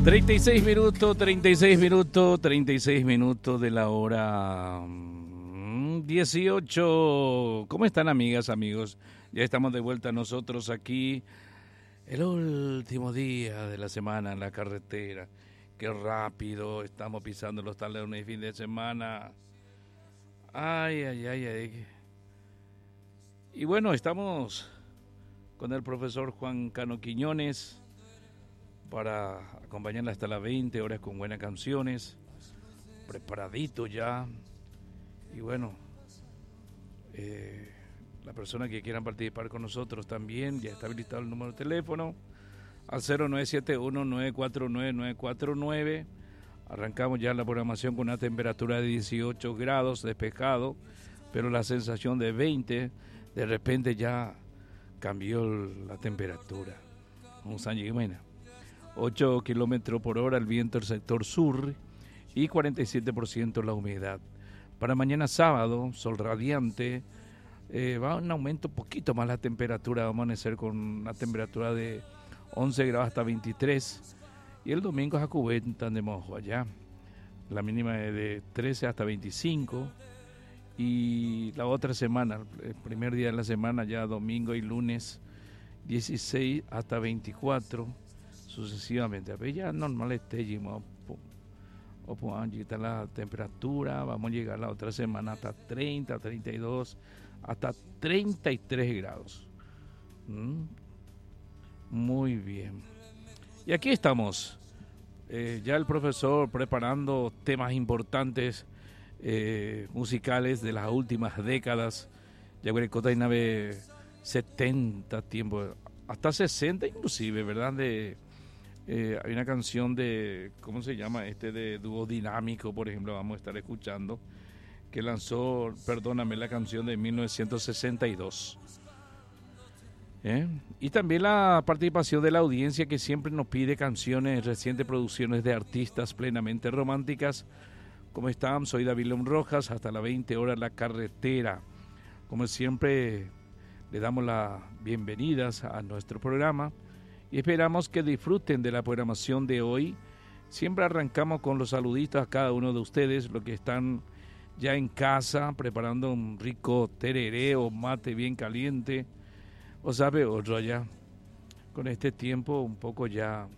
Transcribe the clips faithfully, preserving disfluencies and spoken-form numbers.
treinta y seis minutos, treinta y seis minutos, treinta y seis minutos de la hora mm, dieciocho. ¿Cómo están, amigas, amigos? Ya estamos de vuelta nosotros aquí, el último día de la semana en la carretera. Qué rápido estamos pisando los talones de fin de semana. Ay, ay, ay, ay. Y bueno, estamos con el profesor Juan Cano Quiñones para acompañarla hasta las veinte horas con buenas canciones, preparadito ya. Y bueno, eh, la persona que quieran participar con nosotros también, ya está habilitado el número de teléfono al cero nueve siete uno, nueve cuatro nueve, nueve cuatro nueve. Arrancamos ya la programación con una temperatura de dieciocho grados, despejado, pero la sensación de veinte, de repente ya cambió la temperatura. Vamos a llegar. ocho kilómetros por hora el viento del sector sur y cuarenta y siete por ciento la humedad. Para mañana sábado, sol radiante, eh, va a un aumento un poquito más la temperatura, va a amanecer con una temperatura de once grados hasta veintitrés, y el domingo es a Cubeta de Mojo allá, la mínima es de trece hasta veinticinco, y la otra semana, el primer día de la semana, ya domingo y lunes, dieciséis hasta veinticuatro, sucesivamente. A ver, ya normal este, o podemos quitar la temperatura, vamos a llegar la otra semana hasta treinta, treinta y dos, hasta treinta y tres grados. ¿Mm? Muy bien. Y aquí estamos, eh, ya el profesor preparando temas importantes eh, musicales de las últimas décadas. Ya Cota y nave setenta tiempo, hasta sesenta inclusive, ¿verdad? De Eh, hay una canción de, ¿cómo se llama? Este de dúo dinámico, por ejemplo, vamos a estar escuchando, que lanzó, perdóname, la canción de mil novecientos sesenta y dos. ¿Eh? Y también la participación de la audiencia, que siempre nos pide canciones, recientes producciones de artistas plenamente románticas. ¿Cómo están? Soy David León Rojas, hasta las veinte horas la carretera. Como siempre, le damos las bienvenidas a nuestro programa y esperamos que disfruten de la programación de hoy. Siempre arrancamos con los saluditos a cada uno de ustedes, los que están ya en casa preparando un rico tereré o mate bien caliente, o sabe otro allá, con este tiempo un poco ya,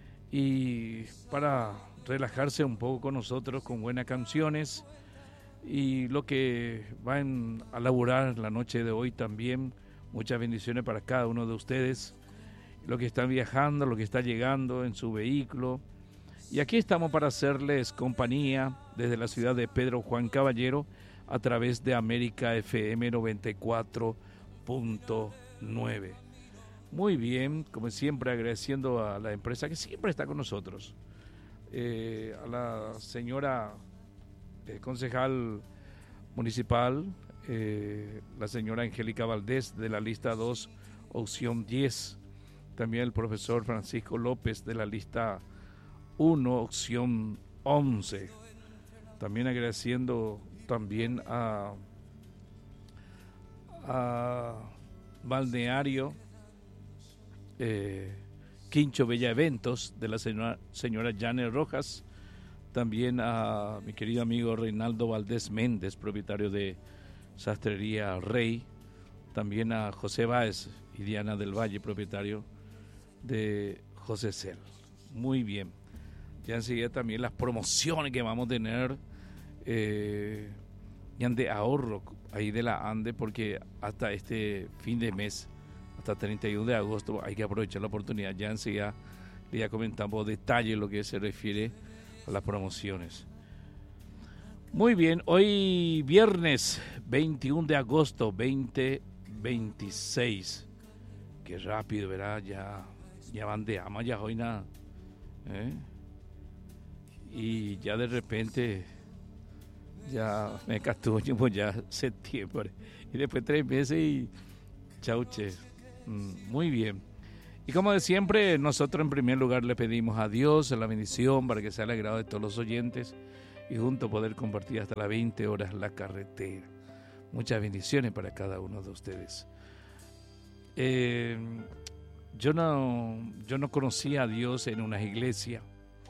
y para relajarse un poco con nosotros con buenas canciones, y lo que van a laburar la noche de hoy también, muchas bendiciones para cada uno de ustedes, lo que están viajando, lo que está llegando en su vehículo. Y aquí estamos para hacerles compañía desde la ciudad de Pedro Juan Caballero a través de América F M noventa y cuatro punto nueve. Muy bien, como siempre, agradeciendo a la empresa que siempre está con nosotros, eh, a la señora eh, concejal municipal, eh, la señora Angélica Valdés de la lista dos, opción diez, también el profesor Francisco López de la lista uno, opción once. También agradeciendo también a, a Balneario eh, Quincho Bella Eventos de la señora, señora Janet Rojas. También a mi querido amigo Reinaldo Valdés Méndez, propietario de Sastrería Rey. También a José Báez y Diana del Valle, propietario de José Cel. Muy bien. Ya enseguida también las promociones que vamos a tener eh, y de ahorro ahí de la ANDE, porque hasta este fin de mes, hasta treinta y uno de agosto, hay que aprovechar la oportunidad. Ya enseguida ya comentamos detalles lo que se refiere a las promociones. Muy bien, hoy viernes veintiuno de agosto veinte veintiséis. Qué rápido, ¿verdad? Ya, ya van de ama, ya hoy nada. ¿Eh? Y ya de repente ya me castuño ya septiembre y después tres meses y chauche. Mm, muy bien. Y como de siempre, nosotros en primer lugar le pedimos a Dios la bendición para que sea el agrado de todos los oyentes y juntos poder compartir hasta las veinte horas la carretera. Muchas bendiciones para cada uno de ustedes. Eh, yo no yo no conocía a Dios en una iglesia.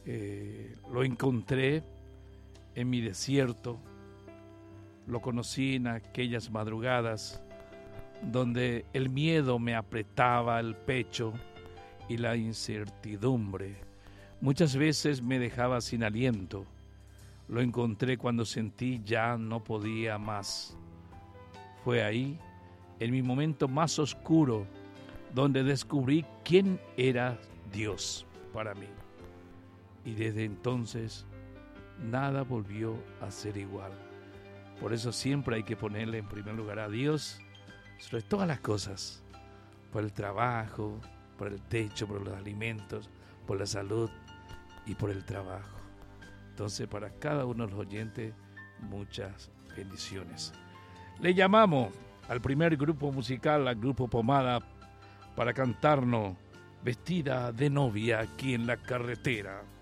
Eh, lo encontré en mi desierto, lo conocí en aquellas madrugadas donde el miedo me apretaba el pecho y la incertidumbre muchas veces me dejaba sin aliento. Lo encontré cuando sentí ya no podía más. Fue ahí, en mi momento más oscuro, donde descubrí quién era Dios para mí. Y desde entonces, nada volvió a ser igual. Por eso siempre hay que ponerle en primer lugar a Dios sobre todas las cosas. Por el trabajo, por el techo, por los alimentos, por la salud y por el trabajo. Entonces, para cada uno de los oyentes, muchas bendiciones. Le llamamos al primer grupo musical, al Grupo Pomada, para cantarnos Vestida de novia aquí en la carretera.